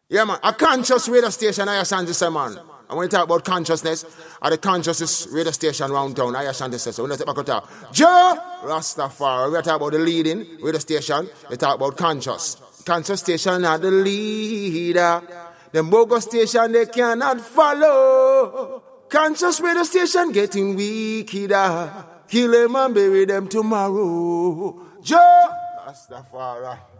Yeah, man. A conscious radio station, I Ashanti say, man. And when you talk about consciousness, at the consciousness radio station around town, I Ashanti say, so when you talk about Joe Rastafari, we talk about the leading radio station, they talk about conscious. Conscious station are the leader. The bogus station, they cannot follow. Conscious radio station getting weaker. Kill them and bury them tomorrow. Joe Rastafari.